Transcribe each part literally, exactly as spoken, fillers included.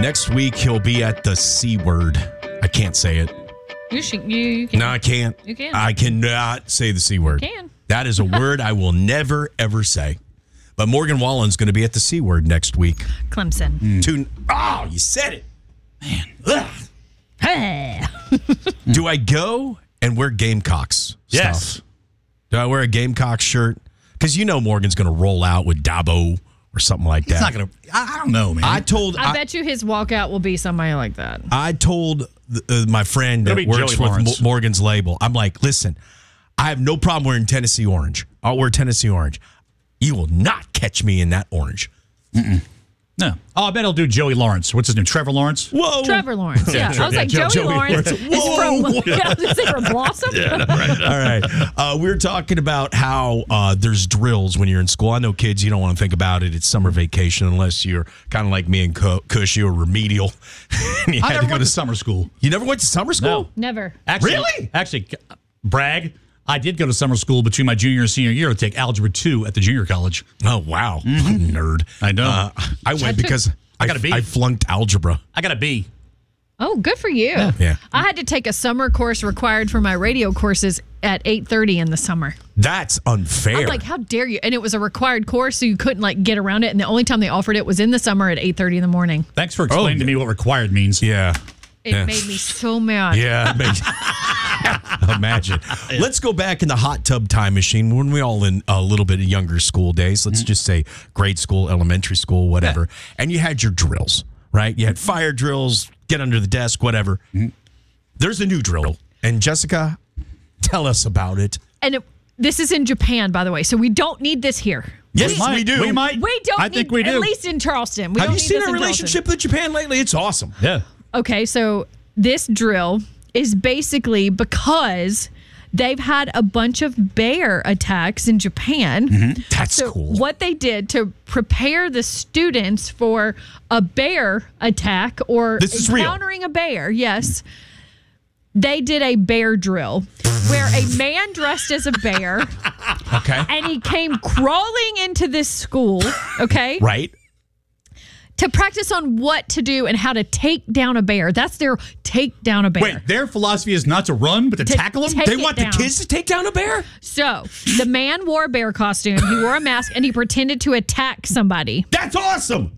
Next week, he'll be at the C word. I can't say it. You should. You, you can. No, I can't. You can. I cannot say the C word. You can. That is a word I will never, ever say. But Morgan Wallen's going to be at the C word next week. Clemson. Mm. Two, oh, you said it. Man. Hey. Do I go and wear Gamecocks Yes. stuff? Do I wear a Gamecock shirt? Because you know Morgan's going to roll out with Dabo or something like that. He's not going to. I don't know, man. I told. I, I bet you his walkout will be somebody like that. I told uh, my friend It'll that be works Joey with Lawrence. Mo- Morgan's label. I'm like, listen, I have no problem wearing Tennessee orange. I'll wear Tennessee orange. You will not catch me in that orange. Mm-mm. No. Oh, I bet he'll do Joey Lawrence. What's his name? Trevor Lawrence? Whoa. Trevor Lawrence. Yeah. I was yeah, like, Jo- Joey, Joey Lawrence Lawrence. is from, yeah, I was gonna say from Blossom. Yeah, no, right. All right. Uh, we were talking about how uh, there's drills when you're in school. I know kids, you don't want to think about it. It's summer vacation unless you're kind of like me and Cush. You were remedial. and you I had never to go went to to summer school. You never went to summer school? No. Never. Actually, Really? Actually, brag. I did go to summer school between my junior and senior year to take Algebra two at the junior college. Oh, wow. Nerd. I know. Uh, I went because I got a B. I flunked algebra. I got a B. Oh, good for you. Yeah. Yeah. I had to take a summer course required for my radio courses at eight thirty in the summer. That's unfair. I'm like, how dare you? And it was a required course, so you couldn't like get around it. And the only time they offered it was in the summer at eight thirty in the morning. Thanks for explaining Oh. to me what required means. Yeah. It Yeah. made me so mad. Yeah. it makes- Imagine. Let's go back in the hot tub time machine when we all in a little bit of younger school days. Let's just say grade school, elementary school, whatever. And you had your drills, right? You had fire drills, get under the desk, whatever. There's a new drill. And Jessica, tell us about it. And it, this is in Japan, by the way, so we don't need this here. Yes, we, might, we do. We might. We don't I need, think we do. at least in Charleston. We Have don't you need seen this our in relationship with Japan lately? It's awesome. Yeah. Okay, so this drill is basically because they've had a bunch of bear attacks in Japan. Mm-hmm. That's so cool. What they did to prepare the students for a bear attack or This is real. encountering a bear, yes, they did a bear drill where a man dressed as a bear Okay. and he came crawling into this school, okay? Right. To practice on what to do and how to take down a bear. That's their take down a bear. Wait, their philosophy is not to run, but to, To tackle them? take They it want down. the kids to take down a bear? So the man wore a bear costume, he wore a mask, and he pretended to attack somebody. That's awesome.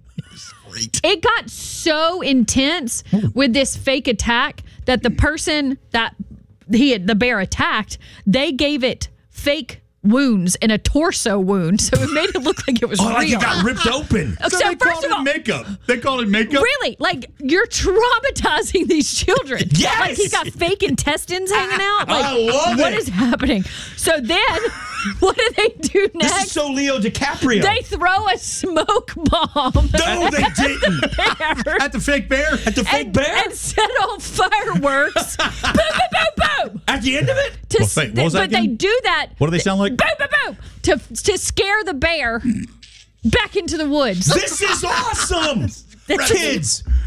It got so intense with this fake attack that the person that he had, the bear attacked, they gave it fake wounds and a torso wound, so it made it look like it was Oh, real. like it got ripped open. So, So they first called of it all, makeup. They called it makeup? really, like you're traumatizing these children. Yes! Like he's got fake intestines hanging out. Like, I love what it. is happening? So then, what do they do This next? is so Leo DiCaprio. They throw a smoke bomb. no, they didn't. Bear At the fake bear? At the fake and, bear? and set off fireworks. boom, boom, boom, boom. At the end of it? To, Well, wait, what was that but they again? do that. What do they sound like? Boom, boom, boom. To to scare the bear back into the woods. This is awesome. This is- Kids,